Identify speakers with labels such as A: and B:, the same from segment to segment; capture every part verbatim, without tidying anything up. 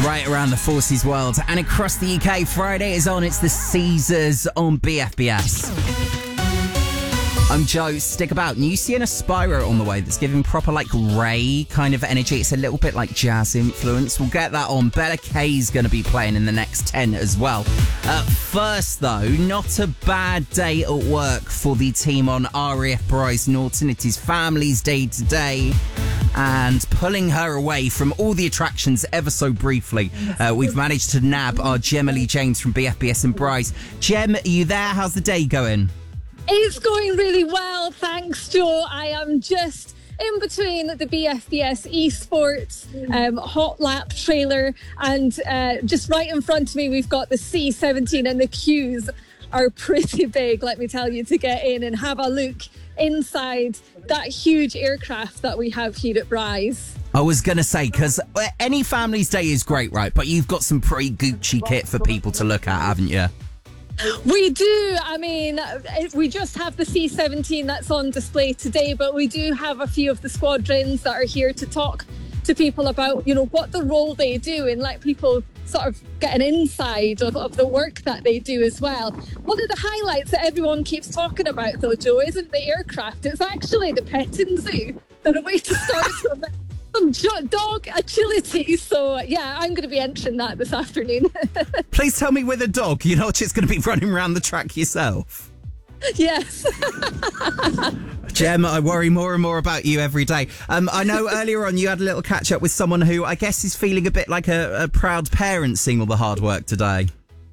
A: right around the forces world and across the U K. Friday is on. It's the Caesars on B F B S. I'm Joe. Stick about. New Sienna Spyro on the way that's giving proper, like, Ray kind of energy. It's a little bit like jazz influence. We'll get that on. Bella Kay's going to be playing in the next ten as well. Uh, first, though, not a bad day at work for the team on R A F Bryce Norton. It is Family's Day today. And pulling her away from all the attractions ever so briefly, uh, we've managed to nab our Gemma Lee James from B F B S and Bryce. Gem, are you there? How's the day going?
B: It's going really well, thanks, Joe. I am just in between the B F B S eSports um, hot lap trailer, and uh, just right in front of me we've got the C seventeen, and the queues are pretty big, let me tell you, to get in and have a look inside that huge aircraft that we have here at Bryce.
A: I was going to say, because any Family's Day is great, right? But you've got some pretty Gucci kit for people to look at, haven't you?
B: We do. I mean, we just have the C seventeen that's on display today, but we do have a few of the squadrons that are here to talk to people about, you know, what the role they do and let people sort of get an inside of, of the work that they do as well. One of the highlights that everyone keeps talking about, though, Joe, isn't the aircraft. It's actually the petting zoo. And a way to start some, some jo- dog agility. So, yeah, I'm going to be entering that this afternoon.
A: Please tell me with a dog. You're not just going to be running around the track yourself.
B: Yes.
A: Gem, I worry more and more about you every day. Um, I know earlier on you had a little catch up with someone who I guess is feeling a bit like a, a proud parent seeing all the hard work today.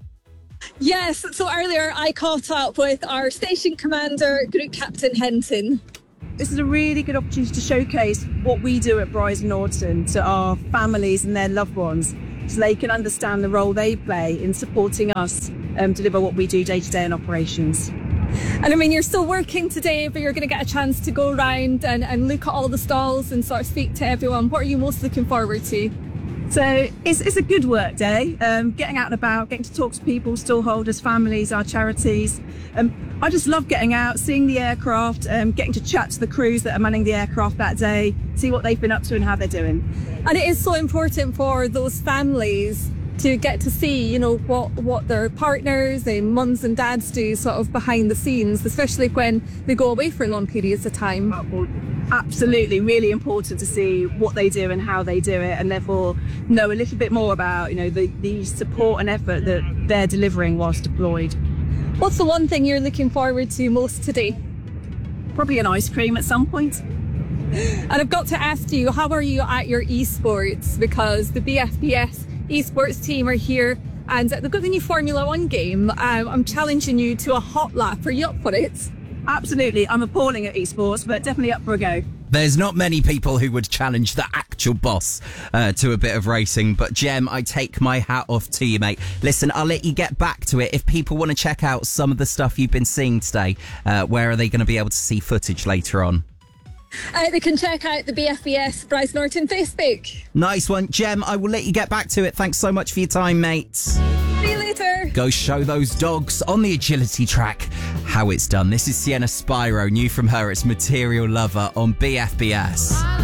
B: Yes, so earlier I caught up with our station commander, Group Captain Henton.
C: This is a really good opportunity to showcase what we do at Bryce Norton to our families and their loved ones, so they can understand the role they play in supporting us um, deliver what we do day to day in operations.
B: And I mean, you're still working today, but you're going to get a chance to go around and, and look at all the stalls and sort of speak to everyone. What are you most looking forward to?
C: So it's, it's a good work day, um, getting out and about, getting to talk to people, stallholders, families, our charities. Um, I just love getting out, seeing the aircraft, um, getting to chat to the crews that are manning the aircraft that day, see what they've been up to and how they're doing.
B: And it is so important for those families to get to see, you know, what, what their partners and mums and dads do sort of behind the scenes, especially when they go away for long periods of time.
C: Absolutely, really important to see what they do and how they do it, and therefore know a little bit more about, you know, the, the support and effort that they're delivering whilst deployed.
B: What's the one thing you're looking forward to most today?
C: Probably an ice cream at some point.
B: And I've got to ask you, how are you at your esports? Because the B F B S esports team are here and they've got the new Formula One game. Um, I'm challenging you to a hot lap. Are you up for it?
C: Absolutely. I'm appalling at esports, but definitely up for a go.
A: There's not many people who would challenge the actual boss uh, to a bit of racing. But, Gem, I take my hat off to you, mate. Listen, I'll let you get back to it. If people want to check out some of the stuff you've been seeing today, uh, where are they going to be able to see footage later on?
B: Uh, they can check out the B F B S Bryce Norton Facebook.
A: Nice one. Gem, I will let you get back to it. Thanks so much for your time, mate.
B: See you later.
A: Go show those dogs on the agility track how it's done. This is Sienna Spyro. New from her, it's Material Lover on B F B S.